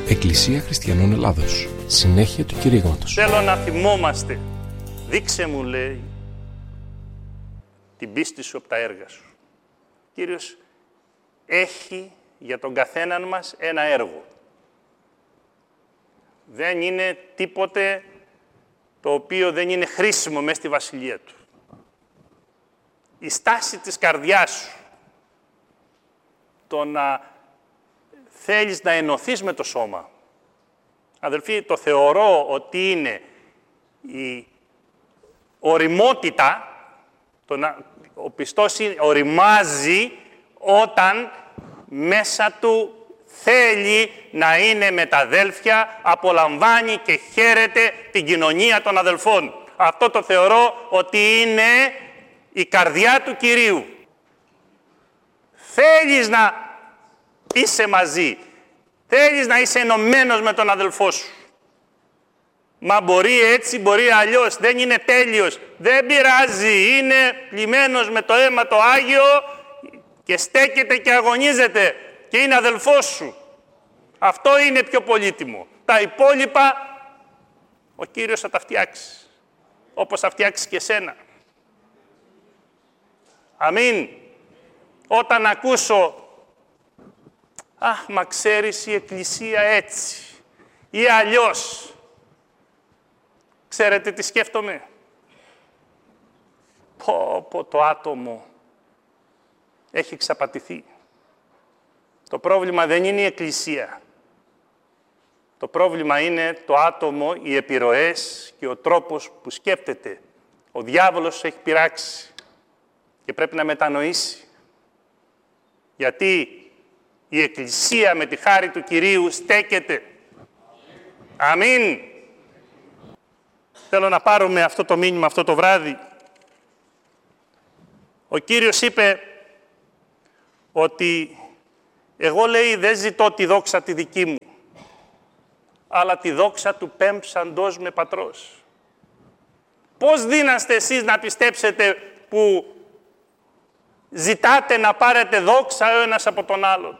Εκκλησία Χριστιανών Ελλάδος. Συνέχεια του κηρύγματος. Θέλω να θυμόμαστε. Δείξε μου, λέει, την πίστη σου από τα έργα σου. Ο Κύριος έχει για τον καθέναν μας ένα έργο. Δεν είναι τίποτε το οποίο δεν είναι χρήσιμο μέσα στη βασιλεία του. Η στάση της καρδιάς σου, το να θέλεις να ενωθείς με το σώμα. Αδελφοί, το θεωρώ ότι είναι η ωριμότητα, ο πιστός οριμάζει όταν μέσα του θέλει να είναι με τα αδέλφια, απολαμβάνει και χαίρεται την κοινωνία των αδελφών. Αυτό το θεωρώ ότι είναι η καρδιά του Κυρίου. Θέλεις να είσαι μαζί, θέλεις να είσαι ενωμένος με τον αδελφό σου. Μα μπορεί έτσι, μπορεί αλλιώς, δεν είναι τέλειος, δεν πειράζει, είναι πλημμένος με το αίμα το Άγιο και στέκεται και αγωνίζεται και είναι αδελφός σου. Αυτό είναι πιο πολύτιμο. Τα υπόλοιπα ο Κύριος θα τα φτιάξει, όπως θα φτιάξει και σένα. Αμήν. Όταν ακούσω, αχ, μα ξέρεις η Εκκλησία έτσι ή αλλιώς, ξέρετε τι σκέφτομαι? Πω, το άτομο έχει εξαπατηθεί. Το πρόβλημα δεν είναι η Εκκλησία. Το πρόβλημα είναι το άτομο, οι επιρροές και ο τρόπος που σκέφτεται. Ο διάβολος έχει πειράξει και πρέπει να μετανοήσει. Γιατί η Εκκλησία με τη χάρη του Κυρίου στέκεται. Αμήν. Θέλω να πάρουμε αυτό το μήνυμα αυτό το βράδυ. Ο Κύριος είπε ότι εγώ, λέει, δεν ζητώ τη δόξα τη δική μου, αλλά τη δόξα του πέμψαντός με πατρός. Πώς δύναστε εσείς να πιστέψετε που ζητάτε να πάρετε δόξα ο ένας από τον άλλον?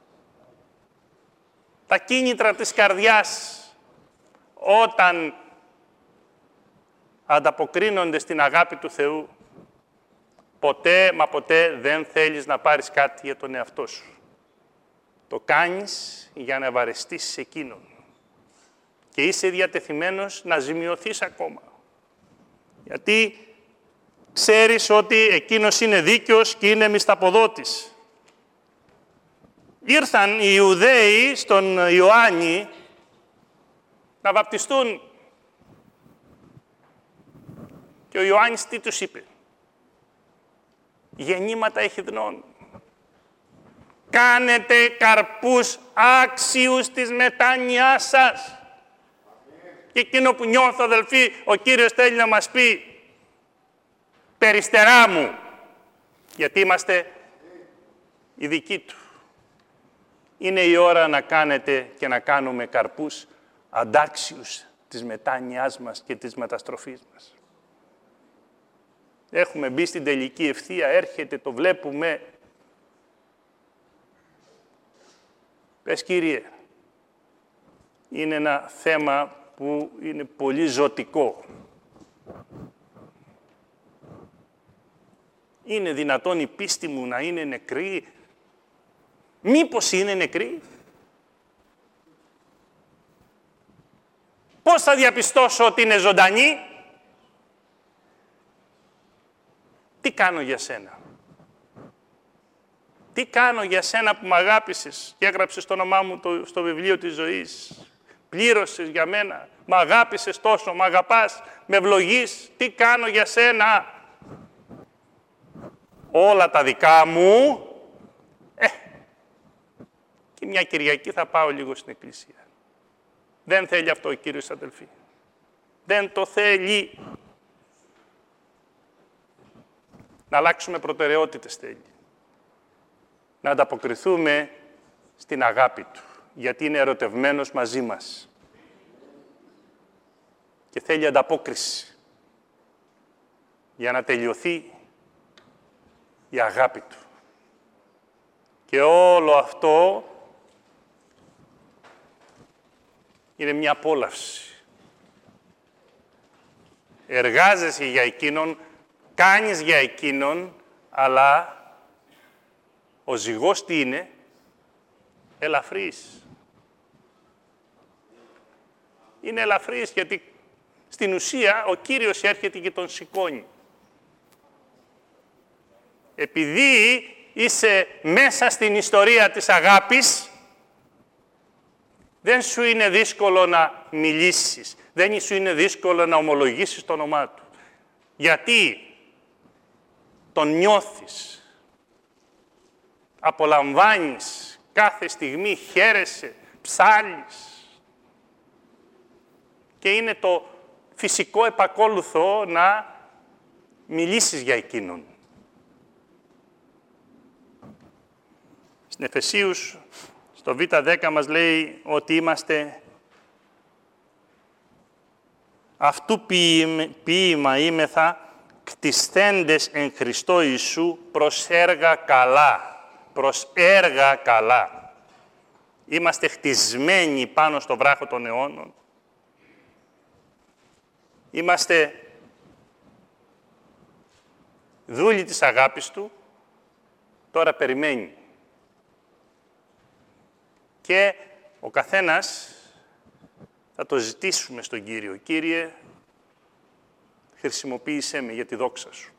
Τα κίνητρα της καρδιάς, όταν ανταποκρίνονται στην αγάπη του Θεού, ποτέ, μα ποτέ δεν θέλεις να πάρεις κάτι για τον εαυτό σου. Το κάνεις για να ευαρεστήσεις εκείνον. Και είσαι διατεθειμένος να ζημιωθείς ακόμα. Γιατί ξέρεις ότι εκείνος είναι δίκαιος και είναι μισθαποδότης. Ήρθαν οι Ιουδαίοι στον Ιωάννη να βαπτιστούν. Και ο Ιωάννης τι τους είπε? Γεννήματα εχιδνών. Κάνετε καρπούς άξιους της μετάνοιάς σας. Και εκείνο που νιώθω, αδελφοί, ο Κύριος θέλει να μας πει, περιστερά μου, γιατί είμαστε οι δικοί Του. Είναι η ώρα να κάνετε και να κάνουμε καρπούς αντάξιους της μετάνοιάς μας και της μεταστροφής μας. Έχουμε μπει στην τελική ευθεία, έρχεται, το βλέπουμε. Πες, Κύριε, είναι ένα θέμα που είναι πολύ ζωτικό. Είναι δυνατόν η πίστη μου να είναι νεκρή? Μήπως είναι νεκρή? Πώς θα διαπιστώσω ότι είναι ζωντανή? Τι κάνω για σένα? Τι κάνω για σένα που μ' αγάπησες και έγραψες το όνομά μου στο βιβλίο της ζωής? Πλήρωσες για μένα, μ' αγάπησες τόσο, μ' αγαπάς, με ευλογείς. Τι κάνω για σένα? Όλα τα δικά μου, και μια Κυριακή θα πάω λίγο στην Εκκλησία. Δεν θέλει αυτό ο Κύριος, αδελφοί. Δεν το θέλει. Να αλλάξουμε προτεραιότητες θέλει. Να ανταποκριθούμε στην αγάπη Του, γιατί είναι ερωτευμένος μαζί μας. Και θέλει ανταπόκριση για να τελειωθεί η αγάπη Του. Και όλο αυτό είναι μια απόλαυση. Εργάζεσαι για εκείνον, κάνεις για εκείνον, αλλά ο ζυγός τι είναι? Ελαφρύς. Είναι ελαφρύς γιατί στην ουσία ο Κύριος έρχεται και τον σηκώνει. Επειδή είσαι μέσα στην ιστορία της αγάπης, δεν σου είναι δύσκολο να μιλήσεις. Δεν σου είναι δύσκολο να ομολογήσεις το όνομά του. Γιατί τον νιώθεις. Απολαμβάνεις κάθε στιγμή, χαίρεσαι, ψάλεις. Και είναι το φυσικό επακόλουθο να μιλήσεις για εκείνον. Στην Εφεσίους, στο Β10 μας λέει ότι είμαστε αυτού ποίημα είμεθα κτισθέντες εν Χριστώ Ιησού προς έργα καλά. Προς έργα καλά. Είμαστε χτισμένοι πάνω στο βράχο των αιώνων. Είμαστε δούλοι της αγάπης Του, τώρα περιμένει. Και ο καθένας θα το ζητήσουμε στον Κύριο. Κύριε, χρησιμοποίησέ με για τη δόξα Σου.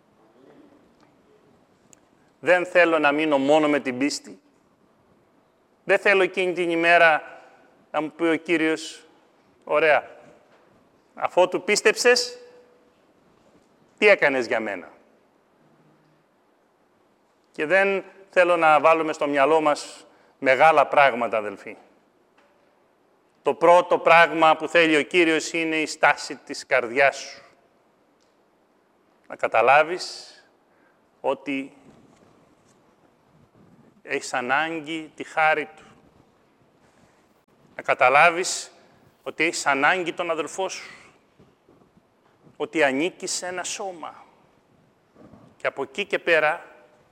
Δεν θέλω να μείνω μόνο με την πίστη. Δεν θέλω εκείνη την ημέρα να μου πει ο Κύριος, ωραία, αφότου πίστεψες, τι έκανες για μένα? Και δεν θέλω να βάλουμε στο μυαλό μας μεγάλα πράγματα, αδελφοί. Το πρώτο πράγμα που θέλει ο Κύριος είναι η στάση της καρδιάς σου. Να καταλάβεις ότι έχεις ανάγκη τη χάρη Του. Να καταλάβεις ότι έχεις ανάγκη τον αδελφό σου. Ότι ανήκεις σε ένα σώμα. Και από εκεί και πέρα,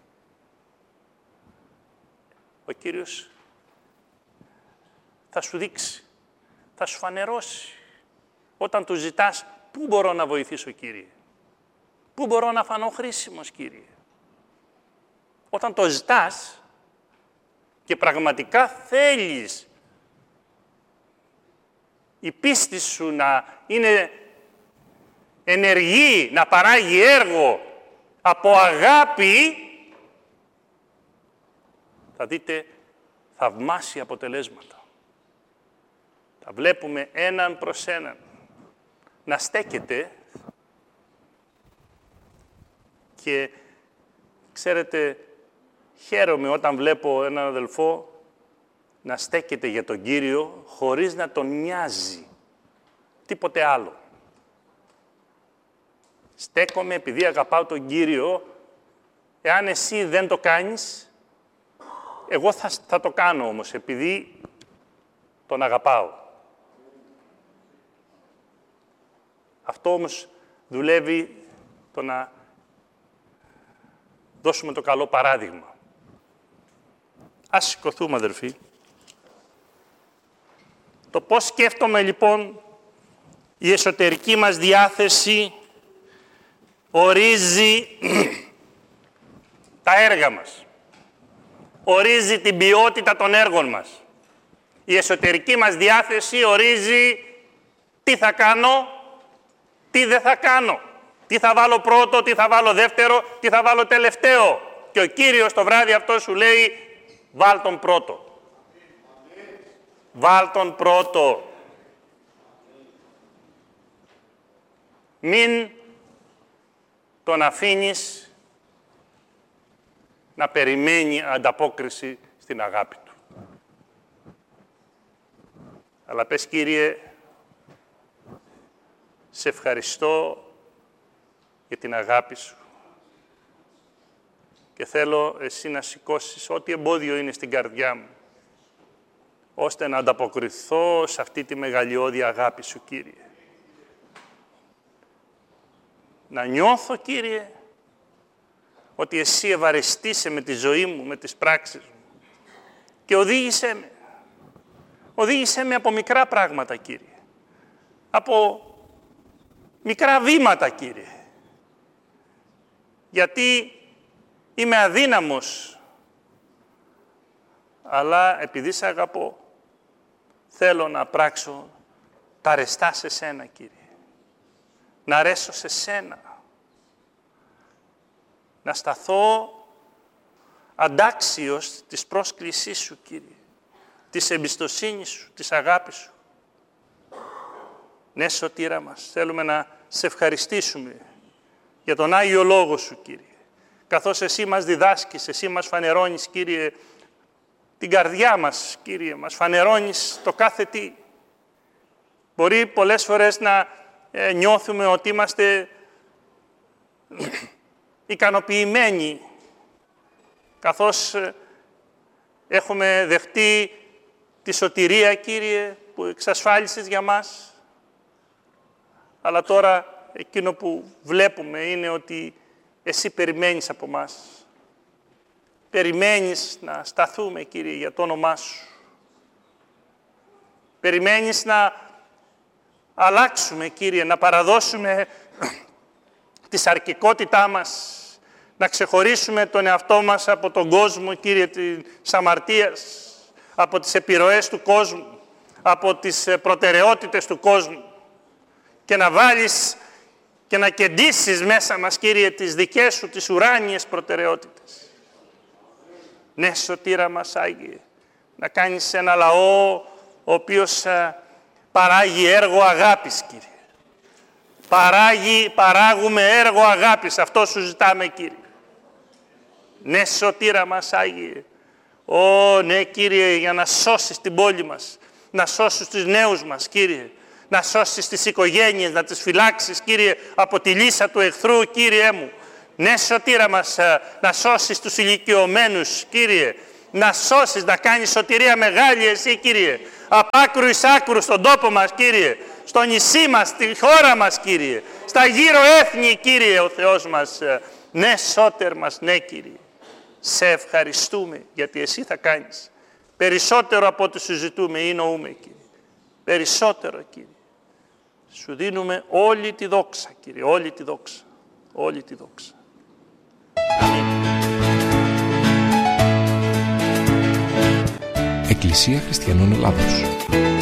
ο Κύριος θα σου δείξει, θα σου φανερώσει. Όταν Του ζητάς, πού μπορώ να βοηθήσω, Κύριε? Πού μπορώ να φανώ χρήσιμος, Κύριε? Όταν το ζητάς και πραγματικά θέλεις η πίστη σου να είναι ενεργή, να παράγει έργο από αγάπη, θα δείτε θαυμάσια αποτελέσματα. Θα βλέπουμε έναν προς έναν να στέκεται και ξέρετε, χαίρομαι όταν βλέπω έναν αδελφό να στέκεται για τον Κύριο χωρίς να τον νοιάζει τίποτε άλλο. Στέκομαι επειδή αγαπάω τον Κύριο. Εάν εσύ δεν το κάνεις, εγώ θα το κάνω όμως, επειδή τον αγαπάω. Αυτό όμως δουλεύει το να δώσουμε το καλό παράδειγμα. Ας σηκωθούμε, αδερφοί. Το πώς σκέφτομαι, λοιπόν, η εσωτερική μας διάθεση ορίζει τα έργα μας. Ορίζει την ποιότητα των έργων μας. Η εσωτερική μας διάθεση ορίζει τι θα κάνω, τι δεν θα κάνω. Τι θα βάλω πρώτο, τι θα βάλω δεύτερο, τι θα βάλω τελευταίο. Και ο Κύριος το βράδυ αυτό σου λέει, βάλ τον πρώτο. Βάλ τον πρώτο. Μην τον αφήνεις να περιμένει ανταπόκριση στην αγάπη του. Αλλά πες, Κύριε, σε ευχαριστώ για την αγάπη σου και θέλω εσύ να σηκώσεις ό,τι εμπόδιο είναι στην καρδιά μου, ώστε να ανταποκριθώ σε αυτή τη μεγαλειώδη αγάπη σου, Κύριε. Να νιώθω, Κύριε, ότι εσύ ευαρεστείσαι με τη ζωή μου, με τις πράξεις μου και οδήγησέ με. Οδήγησέ με από μικρά πράγματα, Κύριε. Από μικρά βήματα, Κύριε. Γιατί είμαι αδύναμος, αλλά επειδή σε αγαπώ, θέλω να πράξω τα αρεστά σε σένα, Κύριε. Να αρέσω σε σένα. Να σταθώ αντάξιος της πρόσκλησής σου, Κύριε. Της εμπιστοσύνης σου, της αγάπης σου. Ναι, Σωτήρα μας, θέλουμε να σε ευχαριστήσουμε για τον Άγιο Λόγο σου, Κύριε. Καθώς εσύ μας διδάσκεις, εσύ μας φανερώνεις, Κύριε, την καρδιά μας, Κύριε, μας φανερώνεις το κάθε τι. Μπορεί πολλές φορές να νιώθουμε ότι είμαστε ικανοποιημένοι, καθώς έχουμε δεχτεί τη σωτηρία, Κύριε, που εξασφάλισες για μας. Αλλά τώρα εκείνο που βλέπουμε είναι ότι εσύ περιμένεις από μας. Περιμένεις να σταθούμε, Κύριε, για το όνομά σου. Περιμένεις να αλλάξουμε, Κύριε, να παραδώσουμε τη σαρκικότητά μας, να ξεχωρίσουμε τον εαυτό μας από τον κόσμο, Κύριε, της αμαρτίας, από τις επιρροές του κόσμου, από τις προτεραιότητες του κόσμου και να βάλεις και να κεντήσεις μέσα μας, Κύριε, τις δικές σου, τις ουράνιες προτεραιότητες. Ναι, Σωτήρα μας, Άγιε, να κάνεις ένα λαό ο οποίος παράγει έργο αγάπης, Κύριε. Παράγουμε έργο αγάπης, αυτό σου ζητάμε, Κύριε. Ναι, Σωτήρα μας, Άγιε. Ναι, Κύριε, για να σώσεις την πόλη μας, να σώσεις τους νέους μας, Κύριε. Να σώσεις τις οικογένειες, να τις φυλάξεις, Κύριε, από τη λύσα του εχθρού, Κύριε μου. Ναι, Σωτήρα μας, να σώσεις τους ηλικιωμένους, Κύριε. Να σώσεις, να κάνεις σωτηρία μεγάλη εσύ, Κύριε. Από άκρου εις άκρου στον τόπο μας, Κύριε. Στο νησί μας, στη χώρα μας, Κύριε. Στα γύρω έθνη, Κύριε, ο Θεός μας. Ναι, Σώτερ μας, ναι, Κύριε. Σε ευχαριστούμε, γιατί εσύ θα κάνεις. Περισσότερο από ό,τι σου ζητούμε ή νοούμε, Κύριε. Περισσότερο, Κύριε. Σου δίνουμε όλη τη δόξα, Κύριε, όλη τη δόξα. Όλη τη δόξα. Αμήν. Εκκλησία Χριστιανών Ελλάδος.